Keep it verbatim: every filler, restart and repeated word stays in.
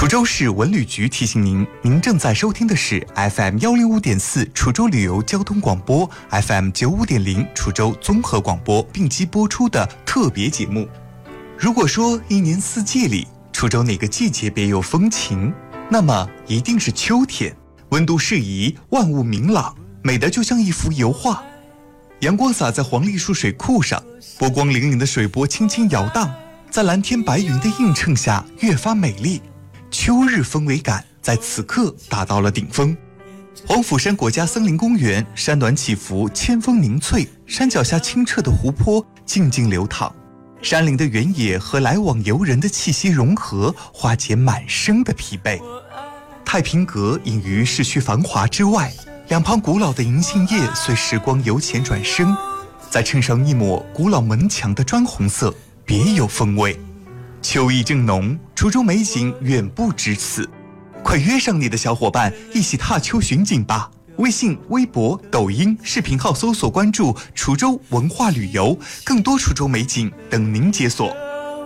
滁州市文旅局提醒您，您正在收听的是 F M 幺零五点四滁州旅游交通广播 ，F M 九五点零滁州综合广播并机播出的特别节目。如果说一年四季里滁州哪个季节别有风情，那么一定是秋天，温度适宜，万物明朗，美得就像一幅油画。阳光洒在黄栗树水库上，波光粼粼的水波轻轻摇荡，在蓝天白云的映衬下越发美丽。秋日氛围感在此刻达到了顶峰。黄甫山国家森林公园山峦起伏，千峰凝翠，山脚下清澈的湖泊静静流淌，山林的原野和来往游人的气息融合，化解满身的疲惫。太平阁隐于市区繁华之外，两旁古老的银杏叶随时光由浅转深，再衬上一抹古老门墙的砖红色，别有风味。秋意正浓，滁州美景远不止此，快约上你的小伙伴一起踏秋寻景吧！微信、微博、抖音视频号搜索关注滁州文化旅游，更多滁州美景等您解锁。